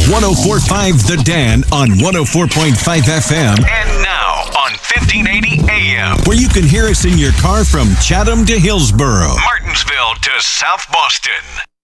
104.5 The Dan on 104.5 FM. And now on 1580 AM, where you can hear us in your car from Chatham to Hillsboro, Martinsville to South Boston.